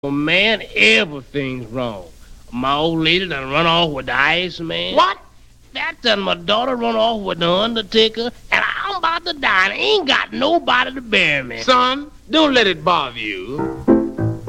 Man, everything's wrong. My old lady done run off with the Iceman. What? That done my daughter run off with the Undertaker, and I'm about to die and ain't got nobody to bury me. Son, don't let it bother you.